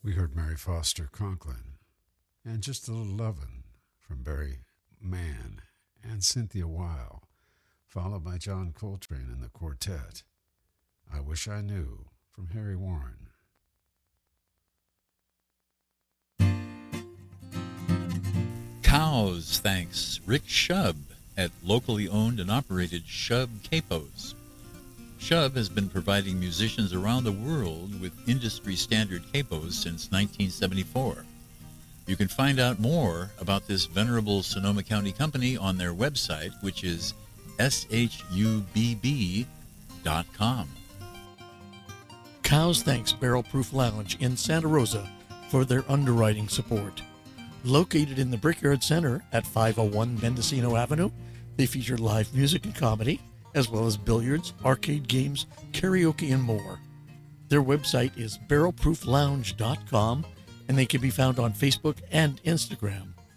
We heard Mary Foster Conklin and Just a Little Lovin' from Barry Mann and Cynthia Weil, followed by John Coltrane and the Quartet. I Wish I Knew from Harry Warren. Cows thanks Rick Shub at locally owned and operated Shub Capos. Shub has been providing musicians around the world with industry-standard capos since 1974. You can find out more about this venerable Sonoma County company on their website, which is shubb.com. Cows thanks Barrel Proof Lounge in Santa Rosa for their underwriting support. Located in the Brickyard Center at 501 Mendocino Avenue, they feature live music and comedy, as well as billiards, arcade games, karaoke, and more. Their website is barrelprooflounge.com, and they can be found on Facebook and Instagram.